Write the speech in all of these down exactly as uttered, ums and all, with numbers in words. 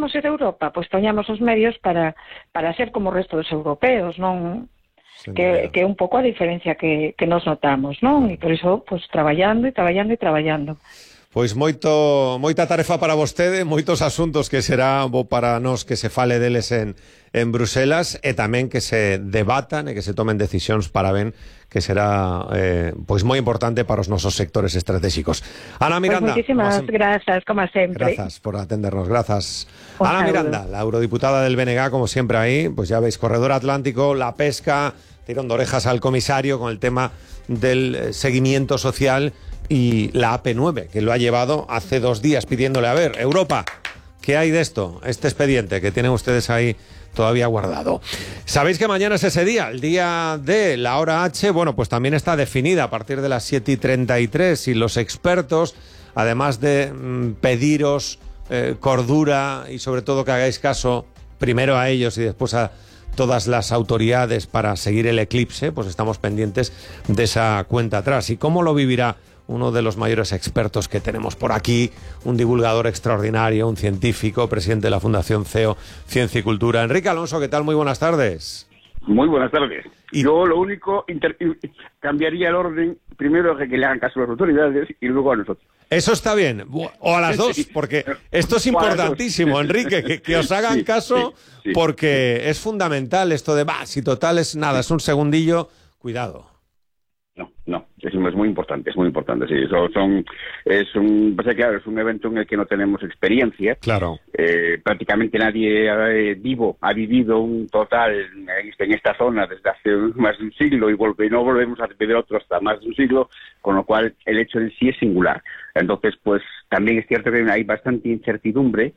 queremos ser Europa, pois poñamos os medios para, para ser como o resto dos europeos, non? Que, que é un pouco a diferencia que, que nos notamos, non? E por iso, pois, traballando e traballando e traballando. Pois moito, moita tarefa para vostede, moitos asuntos que será bo para nós que se fale deles en, en Bruselas e tamén que se debatan e que se tomen decisións para ben que será eh, pois moi importante para os nosos sectores estratégicos. Ana Miranda. Pois moitísimas grazas, como sempre. Grazas por atendernos, grazas. Un Ana saludo. Miranda, la eurodiputada del B N G, como siempre ahí, pues ya veis, Corredor Atlántico, la pesca, tirón de orejas al comisario con el tema del seguimiento social y la A P nueve, que lo ha llevado hace dos días pidiéndole, a ver, Europa, ¿qué hay de esto? Este expediente que tienen ustedes ahí todavía guardado. Sabéis que mañana es ese día, el día de la hora H, bueno, pues también está definida a partir de las siete y treinta y tres y los expertos, además de mmm, pediros eh, cordura y sobre todo que hagáis caso primero a ellos y después a todas las autoridades para seguir el eclipse, pues estamos pendientes de esa cuenta atrás. ¿Y cómo lo vivirá uno de los mayores expertos que tenemos por aquí, un divulgador extraordinario, un científico, presidente de la Fundación C E O, Ciencia y Cultura? Enrique Alonso, ¿qué tal? Muy buenas tardes. Muy buenas tardes. Y yo lo único, inter cambiaría el orden, primero que le hagan caso a las autoridades y luego a nosotros. Eso está bien, o a las dos, porque esto es importantísimo, Enrique, que, que os hagan sí, caso, sí, sí, porque sí. Es fundamental esto de, bah, si total es nada, es un segundillo, cuidado. No, no, es, es muy importante, es muy importante, sí. Son, son, es un, pues, claro, es un evento en el que no tenemos experiencia. Claro. Eh, prácticamente nadie eh, vivo ha vivido un total en, en esta zona desde hace más de un siglo y, volve, y no volvemos a vivir otro hasta más de un siglo, con lo cual el hecho en sí es singular. Entonces, pues también es cierto que hay bastante incertidumbre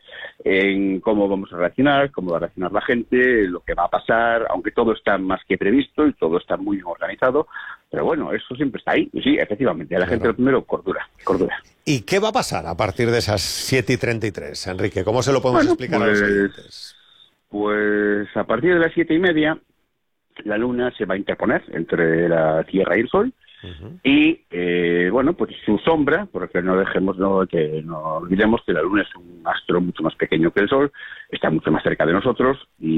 en cómo vamos a reaccionar, cómo va a reaccionar la gente, lo que va a pasar, aunque todo está más que previsto y todo está muy organizado. Pero bueno, eso siempre está ahí. Y sí, efectivamente, a la claro. gente lo primero, cordura, cordura. ¿Y qué va a pasar a partir de esas siete y treinta y tres, Enrique? ¿Cómo se lo podemos bueno, explicar pues, a los oyentes? Pues a partir de las siete y media, la luna se va a interponer entre la Tierra y el Sol. Uh-huh. Y, eh, bueno, pues su sombra, porque no dejemos, no, que no olvidemos que la Luna es un astro mucho más pequeño que el Sol, está mucho más cerca de nosotros,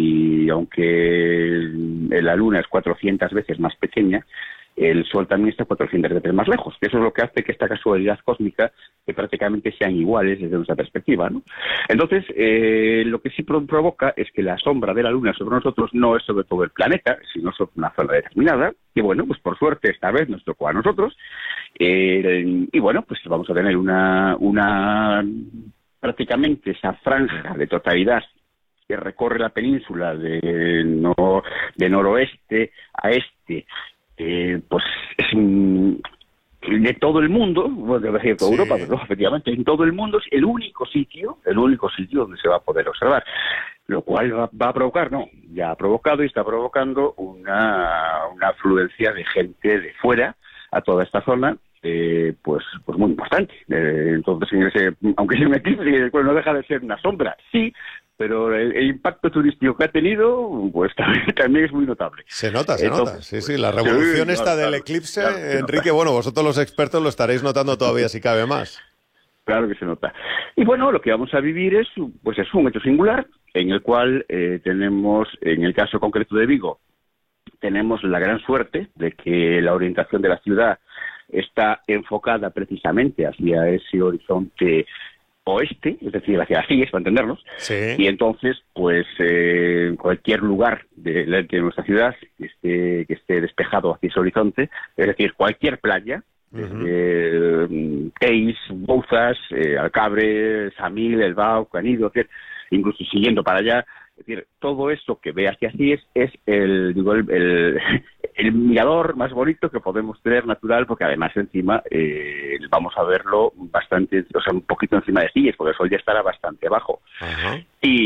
y aunque la Luna es cuatrocientas veces más pequeña, el Sol también está cuatrocientas veces más lejos. Eso es lo que hace que esta casualidad cósmica que prácticamente sean iguales desde nuestra perspectiva, ¿no? Entonces, eh, lo que sí provoca es que la sombra de la Luna sobre nosotros no es sobre todo el planeta, sino sobre una zona determinada, que bueno, pues por suerte esta vez nos tocó a nosotros, eh, y bueno, pues vamos a tener una, una prácticamente esa franja de totalidad que recorre la península de, no, de noroeste a este. Eh, pues es un, de todo el mundo, bueno, debe decir toda sí. Europa, pero no, efectivamente en todo el mundo es el único sitio, el único sitio donde se va a poder observar, lo cual va, va a provocar, no, ya ha provocado y está provocando una, una afluencia de gente de fuera a toda esta zona, eh, pues, pues muy importante. Eh, entonces, en ese, aunque sea un eclipse, pues no deja de ser una sombra, sí, pero el, el impacto turístico que ha tenido, pues también, también es muy notable. Se nota, se Entonces, nota, sí, sí, la revolución sí, esta claro, del claro, eclipse, claro, Enrique, bueno, vosotros los expertos lo estaréis notando todavía si cabe más. Claro que se nota. Y bueno, lo que vamos a vivir es, pues es un hecho singular, en el cual eh, tenemos, en el caso concreto de Vigo, tenemos la gran suerte de que la orientación de la ciudad está enfocada precisamente hacia ese horizonte oeste, es decir, hacia las Sigues, para entendernos, sí. Y entonces, pues, eh, cualquier lugar de, de nuestra ciudad que esté, que esté despejado hacia ese horizonte, es decir, cualquier playa, uh-huh. eh, Teis, Bouzas, eh, Alcabre, Samil, El Bao, Canido, es decir, incluso siguiendo para allá, es decir, todo eso que ve hacia Sigues es el, digo, el, el, el mirador más bonito que podemos tener natural, porque además encima eh, vamos a verlo bastante, o sea, un poquito encima de Sigues, porque el sol ya estará bastante bajo. Uh-huh.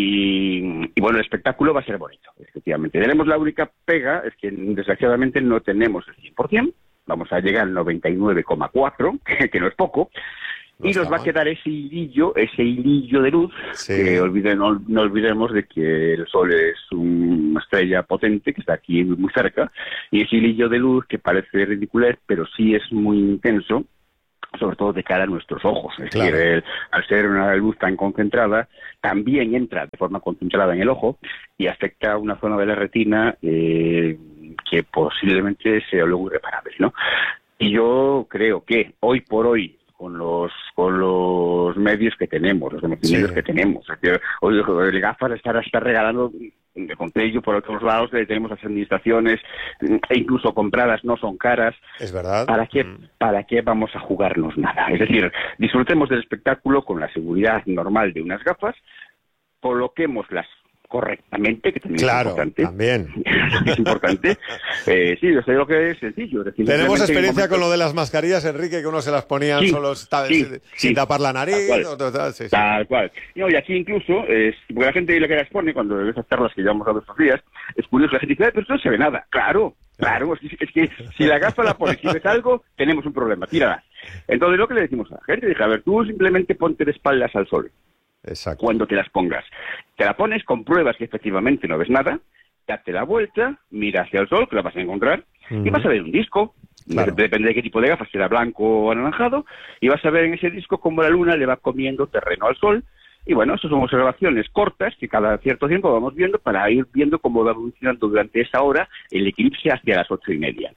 y, y bueno, el espectáculo va a ser bonito, efectivamente. Tenemos la única pega, es que desgraciadamente no tenemos el cien por ciento, vamos a llegar al noventa y nueve coma cuatro, que, que no es poco, no y nos va a quedar ese hilillo, ese hilillo de luz, sí. que olviden, no, no olvidemos de que el Sol es una estrella potente que está aquí muy cerca, y ese hilillo de luz que parece ridículo, pero sí es muy intenso, sobre todo de cara a nuestros ojos. Es claro. decir, el, al ser una luz tan concentrada, también entra de forma concentrada en el ojo y afecta a una zona de la retina eh, que posiblemente sea luego irreparable, ¿no? Y yo creo que hoy por hoy, con los con los medios que tenemos, los conocimientos sí. que tenemos, es decir, hoy el gafas está, está regalando de Contello, por otros lados tenemos las administraciones, e incluso compradas no son caras. Es verdad. ¿Para qué, mm. ¿Para qué vamos a jugarnos nada? Es decir, disfrutemos del espectáculo con la seguridad normal de unas gafas, coloquémoslas correctamente, que también claro, es importante. También. Es importante. Eh, sí, yo sé lo que es sencillo. Es decir, tenemos experiencia momento... con lo de las mascarillas, Enrique, que uno se las ponía sí, solo ta sí, sin sí, tapar la nariz. Tal o, cual. tal, sí, sí. Tal cual. No, y aquí incluso, eh, porque la gente lo que las pone, cuando de esas charlas que llevamos a estos días, es curioso, la gente dice, pero esto no se ve nada. Claro, claro, es que, es que si la gafa la pones y ves algo, tenemos un problema, tírala. Entonces lo que le decimos a la gente, dije, a ver, tú simplemente ponte de espaldas al sol. Exacto. Cuando te las pongas. Te la pones, compruebas que efectivamente no ves nada, date la vuelta, mira hacia el sol, que la vas a encontrar, uh-huh. y vas a ver un disco. Claro. Depende de qué tipo de gafas, será blanco o anaranjado, y vas a ver en ese disco cómo la luna le va comiendo terreno al sol. Y bueno, estas son observaciones cortas que cada cierto tiempo vamos viendo para ir viendo cómo va evolucionando durante esa hora el eclipse hacia las ocho y media.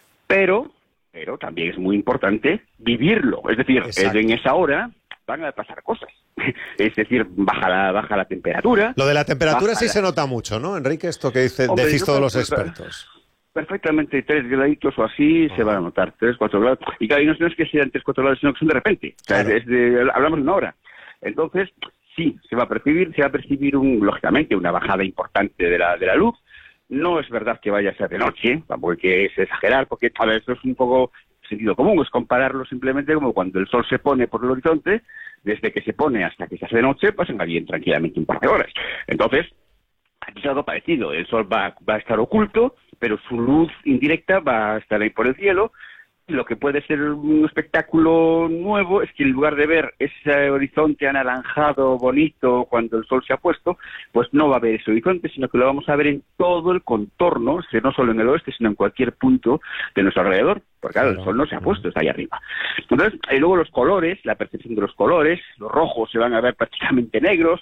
Pero, pero también es muy importante vivirlo. Es decir, Exacto. en esa hora van a pasar cosas. Es decir, baja la, baja la temperatura. Lo de la temperatura sí la... se nota mucho, ¿no, Enrique? Esto que dice, Hombre, decís todos los expertos. Perfectamente, tres graditos o así uh-huh. se van a notar, tres, cuatro grados. Y claro, y no, no es que sean tres, cuatro grados, sino que son de repente. Claro. O sea, es de, hablamos de una hora. Entonces, sí, se va a percibir, se va a percibir un, lógicamente una bajada importante de la, de la luz. No es verdad que vaya a ser de noche, tampoco hay que exagerar, porque a ver, esto es un poco sentido común, es compararlo simplemente como cuando el sol se pone por el horizonte, desde que se pone hasta que se hace de noche, pasan bien tranquilamente un par de horas. Entonces, aquí es algo parecido, el sol va, va a estar oculto, pero su luz indirecta va a estar ahí por el cielo. Lo que puede ser un espectáculo nuevo es que en lugar de ver ese horizonte anaranjado bonito cuando el sol se ha puesto, pues no va a ver ese horizonte, sino que lo vamos a ver en todo el contorno, no solo en el oeste, sino en cualquier punto de nuestro alrededor, porque claro, el sol no se ha puesto, está ahí arriba. Entonces, y luego los colores, la percepción de los colores, los rojos se van a ver prácticamente negros,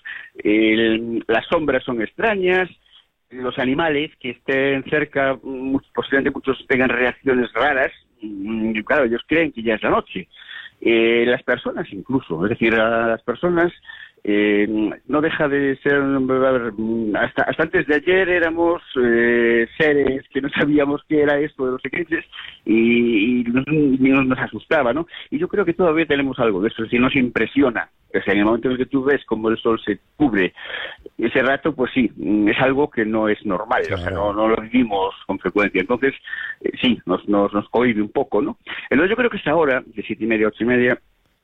el, las sombras son extrañas, los animales que estén cerca, posiblemente muchos tengan reacciones raras, y claro, ellos creen que ya es la noche. Eh, las personas incluso, es decir, a las personas eh, no deja de ser, a ver, hasta, hasta antes de ayer éramos eh, seres que no sabíamos qué era esto de los eclipses y, y nos, nos, nos asustaba, ¿no? Y yo creo que todavía tenemos algo de eso, es decir, nos impresiona. O sea, en el momento en el que tú ves cómo el sol se cubre ese rato, pues sí, es algo que no es normal, claro. O sea, no, no lo vivimos con frecuencia. Entonces, eh, sí, nos, nos, nos cohibe un poco, ¿no? Entonces yo creo que esta hora, de siete y media a ocho y media,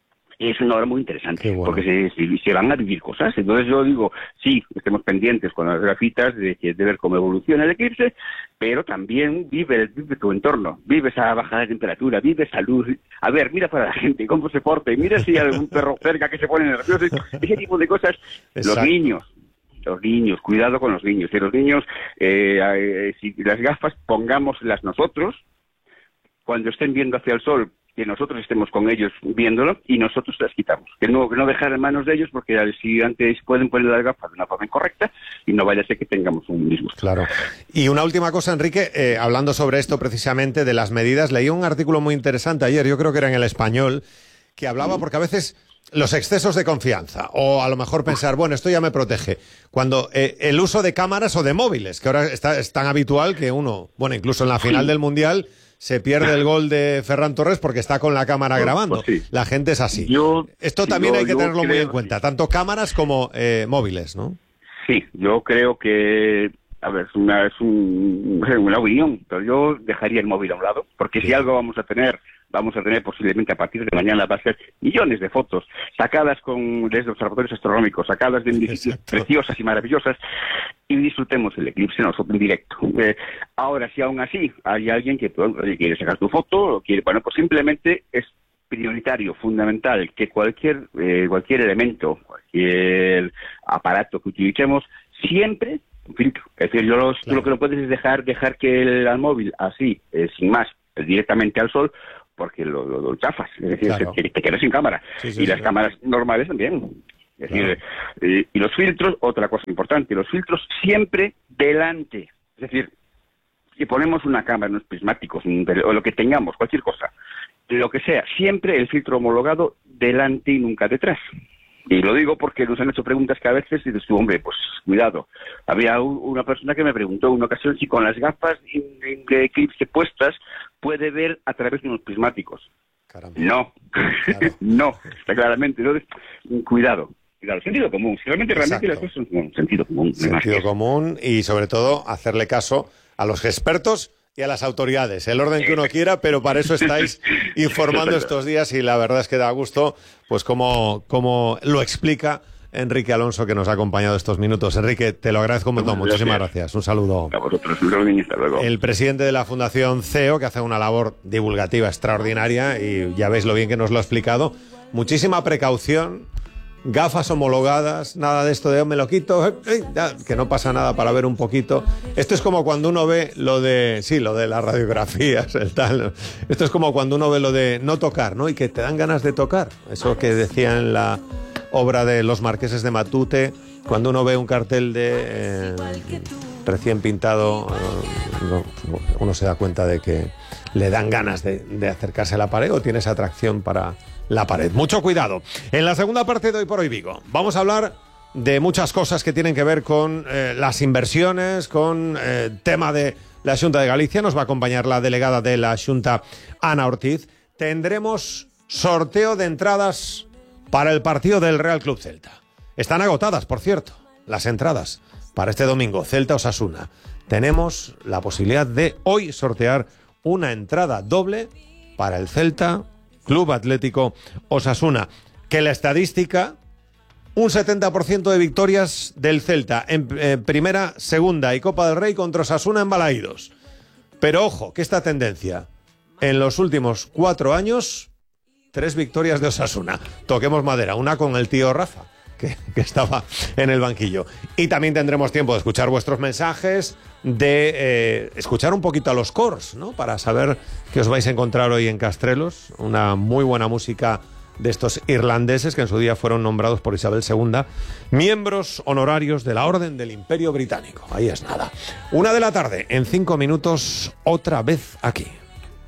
es una hora muy interesante, bueno. porque se, se, se van a vivir cosas. Entonces yo digo, sí, estemos pendientes con las grafitas de, de ver cómo evoluciona el eclipse, pero también vive, vive tu entorno, vive esa bajada de temperatura, vive esa luz. A ver, mira para la gente, cómo se porta, y mira si hay algún perro cerca que se pone nervioso, ese tipo de cosas. Exacto. Los niños, los niños, cuidado con los niños. Y los niños, eh, eh, si las gafas pongámoslas nosotros, cuando estén viendo hacia el sol, que nosotros estemos con ellos viéndolo y nosotros las quitamos. Que no, que no dejar en manos de ellos porque al siguiente pueden poner las gafas de una forma incorrecta y no vaya a ser que tengamos un mismo. Claro. Y una última cosa, Enrique, eh, hablando sobre esto precisamente de las medidas, leí un artículo muy interesante ayer, yo creo que era en El Español, que hablaba, porque a veces los excesos de confianza, o a lo mejor pensar, bueno, esto ya me protege, cuando eh, el uso de cámaras o de móviles, que ahora está, es tan habitual que uno, bueno, incluso en la final del Mundial se pierde el gol de Ferran Torres porque está con la cámara grabando. Pues sí. La gente es así. Yo, Esto también yo, hay que tenerlo creo, muy en cuenta, tanto cámaras como eh, móviles, ¿no? Sí, yo creo que, a ver, es una, es un, una opinión, pero yo dejaría el móvil a un lado, porque sí. si algo vamos a tener, vamos a tener posiblemente a partir de mañana, va a ser millones de fotos sacadas con desde observatorios astronómicos, sacadas de sitios preciosas y maravillosas, y disfrutemos el eclipse nosotros en directo. Eh, ahora, si aún así hay alguien que bueno, quiere sacar tu foto, o quiere, bueno, pues simplemente es prioritario, fundamental, que cualquier eh, cualquier elemento, cualquier aparato que utilicemos, siempre un filtro. Es decir, yo los, claro. tú lo que no puedes es dejar dejar que el, el móvil así, eh, sin más, directamente al sol, porque lo, lo, lo chafas, es decir, claro. te, te quedas sin cámara. Sí, sí, y sí, las sí. cámaras normales también. Es decir, claro. y, y los filtros, otra cosa importante, los filtros siempre delante. Es decir, si ponemos una cámara, unos prismáticos, o lo que tengamos, cualquier cosa, lo que sea, siempre el filtro homologado delante y nunca detrás. Y lo digo porque nos han hecho preguntas que a veces dices tú, hombre, pues cuidado. Había un, una persona que me preguntó en una ocasión si con las gafas de eclipse puestas puede ver a través de unos prismáticos. Caramba. No, claro. No, está claramente. Entonces, cuidado. Claro, sentido común. Si realmente, realmente las cosas son bueno, sentido común. Sentido común y, sobre todo, hacerle caso a los expertos y a las autoridades. El orden que uno quiera, pero para eso estáis informando estos días y la verdad es que da gusto, pues, como, como lo explica Enrique Alonso, que nos ha acompañado estos minutos. Enrique, te lo agradezco un montón. Muchísimas gracias. Un saludo. A vosotros. Hasta luego. El presidente de la Fundación C E O, que hace una labor divulgativa extraordinaria y ya veis lo bien que nos lo ha explicado. Muchísima precaución. Gafas homologadas, nada de esto de oh, me lo quito, eh, eh, ya, que no pasa nada para ver un poquito. Esto es como cuando uno ve lo de, sí, lo de las radiografías, el tal. Esto es como cuando uno ve lo de no tocar, ¿no? Y que te dan ganas de tocar. Eso que decía en la obra de Los Marqueses de Matute, cuando uno ve un cartel de eh, recién pintado, eh, uno se da cuenta de que le dan ganas de, de acercarse a la pared o tiene esa atracción para la pared. Mucho cuidado. En la segunda parte de Hoy por Hoy Vigo vamos a hablar de muchas cosas que tienen que ver con eh, las inversiones, con el eh, tema de la Xunta de Galicia. Nos va a acompañar la delegada de la Xunta, Ana Ortiz. Tendremos sorteo de entradas para el partido del Real Club Celta. Están agotadas, por cierto, las entradas para este domingo, Celta-Osasuna. Tenemos la posibilidad de hoy sortear una entrada doble para el Celta Club Atlético Osasuna, que la estadística, un setenta por ciento de victorias del Celta en eh, primera, segunda y Copa del Rey contra Osasuna en Balaídos. Pero ojo, que esta tendencia, en los últimos cuatro años, tres victorias de Osasuna. Toquemos madera, una con el tío Rafa, que, que estaba en el banquillo. Y también tendremos tiempo de escuchar vuestros mensajes, de eh, escuchar un poquito a los Cors, ¿no? Para saber qué os vais a encontrar hoy en Castrelos. Una muy buena música de estos irlandeses que en su día fueron nombrados por Isabel segunda miembros honorarios de la Orden del Imperio Británico. Ahí es nada. Una de la tarde, en cinco minutos, otra vez aquí.